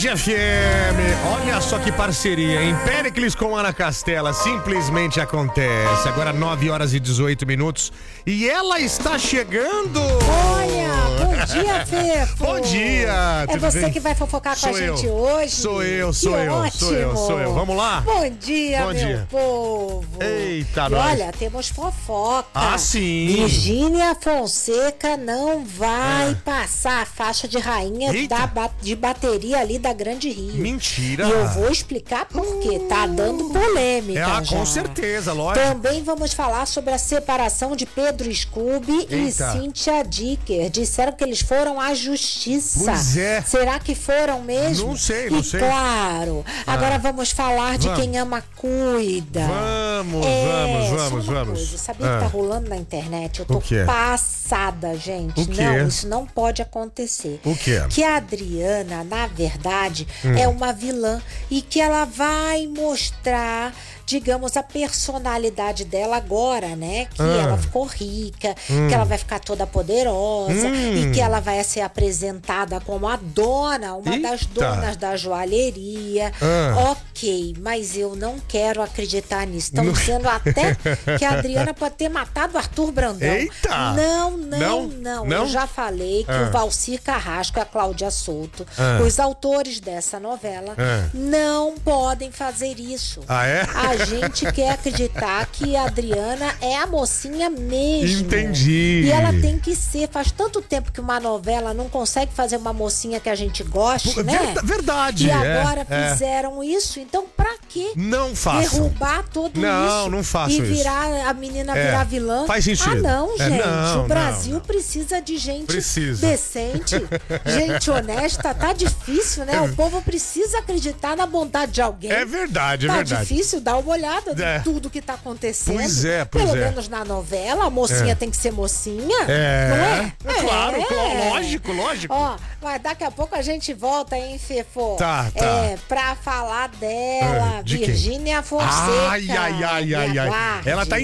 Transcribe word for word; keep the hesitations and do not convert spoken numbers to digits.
Band F M, olha só que parceria, hein? Péricles com Ana Castela, simplesmente acontece. Agora nove horas e dezoito minutos e ela está chegando! Olha, bom dia, Fefo! Bom dia! É você bem? Que vai fofocar sou com a eu. gente hoje? Sou eu, sou que eu, ótimo. sou eu, sou eu. Vamos lá? Bom dia, bom meu dia. povo! Eita, e nós. olha, temos fofoca. Ah, sim! Virgínia Fonseca não vai ah. passar a faixa de rainha da, de bateria ali da Grande Rio. Mentira! E eu vou explicar por quê. Uh. Tá dando polêmica. É, ah, já. com certeza, lógico. Também vamos falar sobre a separação de Pedro Scooby e Cynthia Dicker. Disseram que eles foram à justiça. Pois é. Será que foram mesmo? Não sei, não e sei. Claro. Ah. Agora vamos falar de vamos. quem ama cuida. Vamos, é, vamos, vamos, só uma vamos. Coisa. Sabia ah. que tá rolando na internet? Eu tô passada, gente. O quê? Não, isso não pode acontecer. O quê? Que a Adriana, na verdade, hum. é uma vilã e que ela vai mostrar, digamos, a personalidade dela agora, né? Que ah. ela ficou rica, hum. que ela vai ficar toda poderosa hum. e que ela vai ser apresentada como a dona, uma Eita. das donas da joalheria. Ah. Ok, mas eu não quero acreditar nisso. Estão dizendo até que a Adriana pode ter matado o Arthur Brandão. Eita. Não, não, não, não. não. Eu já falei que ah. o Valcir Carrasco e a Cláudia Souto, ah. os autores dessa novela, ah. não podem fazer isso. Ah, é? A gente quer acreditar que a Adriana é a mocinha mesmo. Entendi. E ela tem que ser. Faz tanto tempo que uma novela não consegue fazer uma mocinha que a gente goste, Pô, né? Verdade. E agora é, fizeram é. isso. Então, pra quê? Não façam. Derrubar tudo não, isso. Não, não façam E isso. virar a menina é. virar vilã. Faz sentido. Ah, não, gente. É, não, o Brasil não, não. precisa de gente precisa. decente, gente honesta. Tá difícil, né? O povo precisa acreditar na bondade de alguém. É verdade, é tá verdade. Tá difícil dar uma olhada de é. tudo que tá acontecendo. Pois é, pois Pelo é. menos na novela, a mocinha é. tem que ser mocinha. É. Não é? é claro, é. lógico, lógico. Ó, mas daqui a pouco a gente volta, hein, Fefo? Tá, tá. É, pra falar dela, de Virgínia Fonseca. Ai, ai, ai, ai, ai. Ela tá em